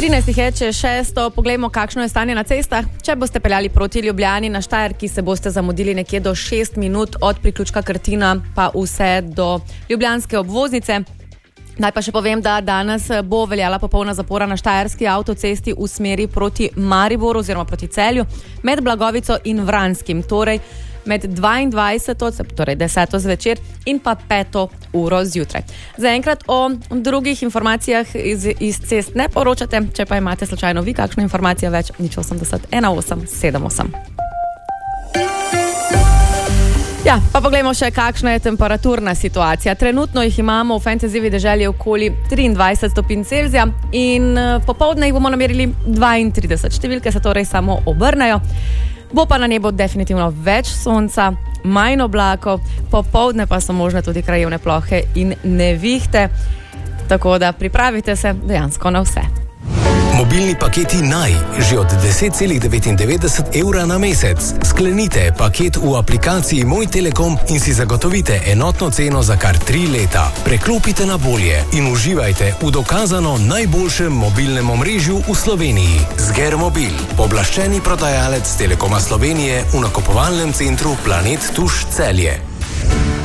13 je, če 6. Poglejmo, kakšno je stanje na cestah. Če boste peljali proti Ljubljani na Štajerki, se boste zamudili nekje do 6 minut od priključka Krtina pa vse do ljubljanske obvoznice. Naj pa še povem, da danes bo veljala popolna zapora na štajerski avtocesti v smeri proti Mariboru oziroma proti Celju med Blagovico in Vranskim, torej med 22. torej 10. zvečer in pa 5. uro zjutraj. Zaenkrat o drugih informacijah iz cest ne poročate, če pa imate slučajno vi kakšno informacijo več, 080 1878. Ja, pa poglejmo še, kakšna je temperaturna situacija. Trenutno jih imamo v Fantasy deželi okoli 23 stopinj Celzija in popoldne jih bomo namerili 32. Številke se torej samo obrnejo. Bo pa na nebu definitivno več sonca, manj oblakov, popoldne pa so možne tudi krajevne plohe in nevihte. Tako da pripravite se dejansko na vse. Mobilni paketi Naj, že od 10,99 evra na mesec. Sklenite paket v aplikaciji Moj Telekom in si zagotovite enotno ceno za kar 3 leta. Preklopite na bolje in uživajte v dokazano najboljšem mobilnem omrežju v Sloveniji. Zger Mobil, pooblaščeni prodajalec Telekoma Slovenije v nakupovalnem centru Planet Tuš Celje.